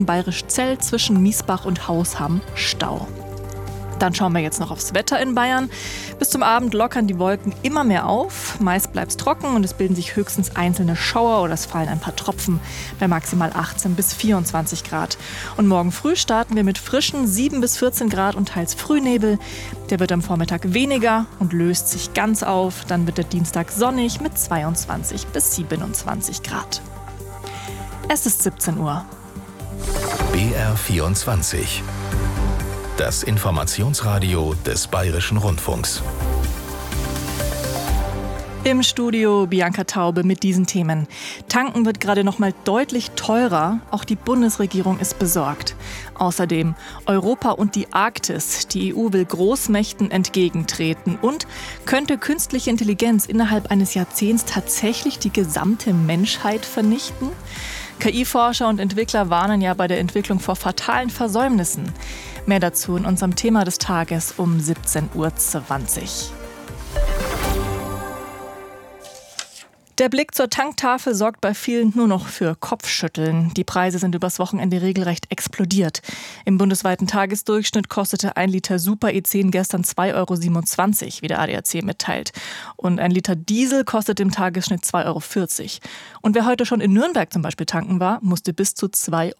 Bayerisch-Zell zwischen Miesbach und Hausham Stau. Dann schauen wir jetzt noch aufs Wetter in Bayern. Bis zum Abend lockern die Wolken immer mehr auf. Meist bleibt es trocken und es bilden sich höchstens einzelne Schauer oder es fallen ein paar Tropfen bei maximal 18 bis 24 Grad. Und morgen früh starten wir mit frischen 7 bis 14 Grad und teils Frühnebel. Der wird am Vormittag weniger und löst sich ganz auf. Dann wird der Dienstag sonnig mit 22 bis 27 Grad. Es ist 17 Uhr. BR24. Das Informationsradio des Bayerischen Rundfunks. Im Studio Bianca Taube mit diesen Themen. Tanken wird gerade noch mal deutlich teurer. Auch die Bundesregierung ist besorgt. Außerdem Europa und die Arktis. Die EU will Großmächten entgegentreten. Und könnte künstliche Intelligenz innerhalb eines Jahrzehnts tatsächlich die gesamte Menschheit vernichten? KI-Forscher und Entwickler warnen ja bei der Entwicklung vor fatalen Versäumnissen. Mehr dazu in unserem Thema des Tages um 17:20 Uhr. Der Blick zur Tanktafel sorgt bei vielen nur noch für Kopfschütteln. Die Preise sind übers Wochenende regelrecht explodiert. Im bundesweiten Tagesdurchschnitt kostete 1 Liter Super E10 gestern 2,27 €, wie der ADAC mitteilt. Und 1 Liter Diesel kostet im Tagesschnitt 2,40 €. Und wer heute schon in Nürnberg zum Beispiel tanken war, musste bis zu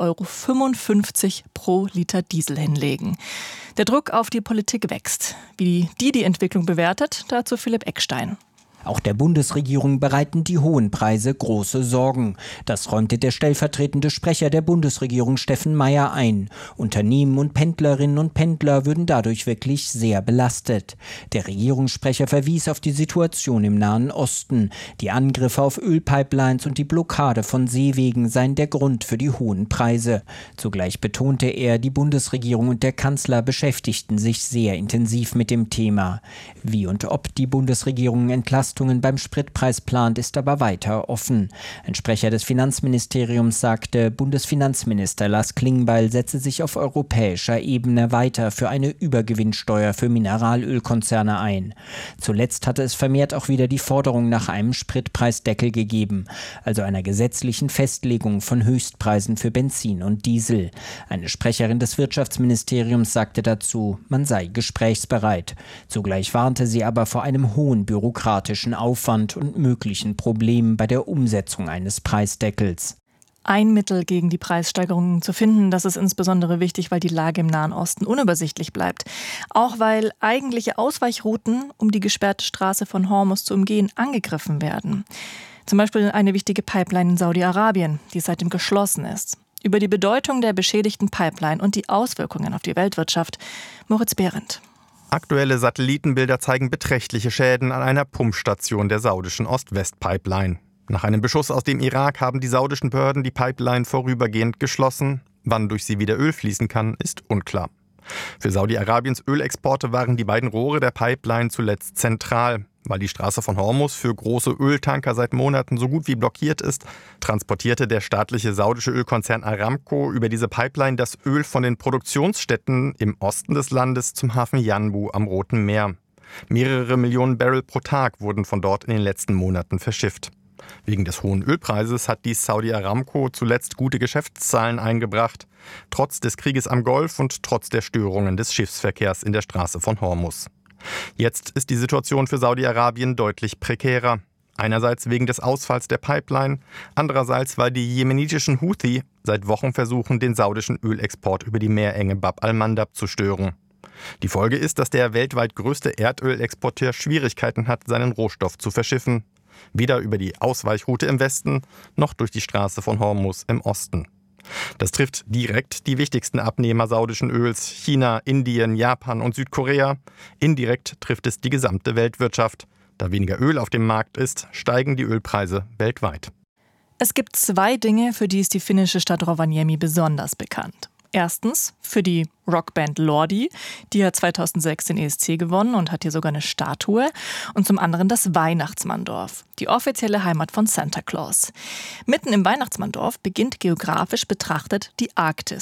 2,55 € pro Liter Diesel hinlegen. Der Druck auf die Politik wächst. Wie die Entwicklung bewertet, dazu Philipp Eckstein. Auch der Bundesregierung bereiten die hohen Preise große Sorgen. Das räumte der stellvertretende Sprecher der Bundesregierung Steffen Meier ein. Unternehmen und Pendlerinnen und Pendler würden dadurch wirklich sehr belastet. Der Regierungssprecher verwies auf die Situation im Nahen Osten. Die Angriffe auf Ölpipelines und die Blockade von Seewegen seien der Grund für die hohen Preise. Zugleich betonte er, die Bundesregierung und der Kanzler beschäftigten sich sehr intensiv mit dem Thema. Wie und ob die Bundesregierung Entlastungen beim Spritpreis plant, ist aber weiter offen. Ein Sprecher des Finanzministeriums sagte, Bundesfinanzminister Lars Klingbeil setze sich auf europäischer Ebene weiter für eine Übergewinnsteuer für Mineralölkonzerne ein. Zuletzt hatte es vermehrt auch wieder die Forderung nach einem Spritpreisdeckel gegeben, also einer gesetzlichen Festlegung von Höchstpreisen für Benzin und Diesel. Eine Sprecherin des Wirtschaftsministeriums sagte dazu, man sei gesprächsbereit. Zugleich warnte sie aber vor einem hohen bürokratischen Aufwand und möglichen Problemen bei der Umsetzung eines Preisdeckels. Ein Mittel gegen die Preissteigerungen zu finden, das ist insbesondere wichtig, weil die Lage im Nahen Osten unübersichtlich bleibt. Auch weil eigentliche Ausweichrouten, um die gesperrte Straße von Hormuz zu umgehen, angegriffen werden. Zum Beispiel eine wichtige Pipeline in Saudi-Arabien, die seitdem geschlossen ist. Über die Bedeutung der beschädigten Pipeline und die Auswirkungen auf die Weltwirtschaft, Moritz Behrendt. Aktuelle Satellitenbilder zeigen beträchtliche Schäden an einer Pumpstation der saudischen Ost-West-Pipeline. Nach einem Beschuss aus dem Irak haben die saudischen Behörden die Pipeline vorübergehend geschlossen. Wann durch sie wieder Öl fließen kann, ist unklar. Für Saudi-Arabiens Ölexporte waren die beiden Rohre der Pipeline zuletzt zentral. Weil die Straße von Hormuz für große Öltanker seit Monaten so gut wie blockiert ist, transportierte der staatliche saudische Ölkonzern Aramco über diese Pipeline das Öl von den Produktionsstätten im Osten des Landes zum Hafen Yanbu am Roten Meer. Mehrere Millionen Barrel pro Tag wurden von dort in den letzten Monaten verschifft. Wegen des hohen Ölpreises hat die Saudi Aramco zuletzt gute Geschäftszahlen eingebracht, trotz des Krieges am Golf und trotz der Störungen des Schiffsverkehrs in der Straße von Hormuz. Jetzt ist die Situation für Saudi-Arabien deutlich prekärer. Einerseits wegen des Ausfalls der Pipeline, andererseits, weil die jemenitischen Houthi seit Wochen versuchen, den saudischen Ölexport über die Meerenge Bab al-Mandab zu stören. Die Folge ist, dass der weltweit größte Erdölexporteur Schwierigkeiten hat, seinen Rohstoff zu verschiffen. Weder über die Ausweichroute im Westen, noch durch die Straße von Hormuz im Osten. Das trifft direkt die wichtigsten Abnehmer saudischen Öls, China, Indien, Japan und Südkorea. Indirekt trifft es die gesamte Weltwirtschaft. Da weniger Öl auf dem Markt ist, steigen die Ölpreise weltweit. Es gibt 2 Dinge, für die ist die finnische Stadt Rovaniemi besonders bekannt. Erstens für die Rockband Lordi, die hat 2006 den ESC gewonnen und hat hier sogar eine Statue. Und zum anderen das Weihnachtsmanndorf, die offizielle Heimat von Santa Claus. Mitten im Weihnachtsmanndorf beginnt geografisch betrachtet die Arktis.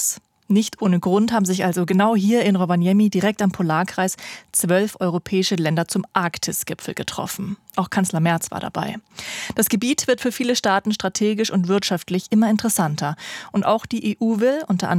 Nicht ohne Grund haben sich also genau hier in Rovaniemi, direkt am Polarkreis, 12 europäische Länder zum Arktis-Gipfel getroffen. Auch Kanzler Merz war dabei. Das Gebiet wird für viele Staaten strategisch und wirtschaftlich immer interessanter. Und auch die EU will unter anderem